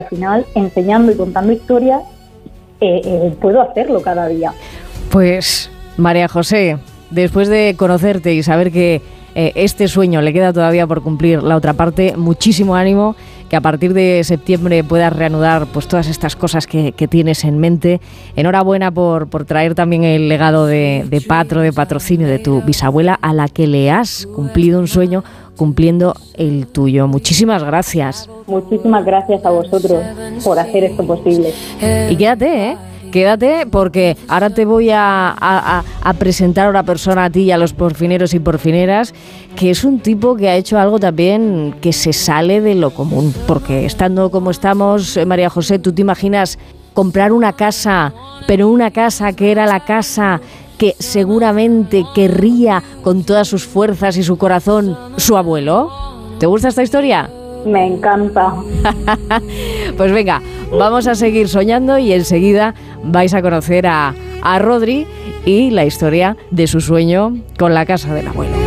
al final, enseñando y contando historias, puedo hacerlo cada día. Pues, María José, después de conocerte y saber que este sueño le queda todavía por cumplir la otra parte, muchísimo ánimo, que a partir de septiembre puedas reanudar pues todas estas cosas que tienes en mente. Enhorabuena por traer también el legado de patrocinio de tu bisabuela, a la que le has cumplido un sueño cumpliendo el tuyo. Muchísimas gracias. Muchísimas gracias a vosotros por hacer esto posible. Y quédate, porque ahora te voy a presentar a una persona, a ti y a los porfineros y porfineras, que es un tipo que ha hecho algo también que se sale de lo común, porque estando como estamos, María José, ¿tú te imaginas comprar una casa, pero una casa que era la casa que seguramente querría con todas sus fuerzas y su corazón su abuelo? ¿Te gusta esta historia? Me encanta. Pues venga, vamos a seguir soñando y enseguida vais a conocer a Rodri y la historia de su sueño con la casa del abuelo.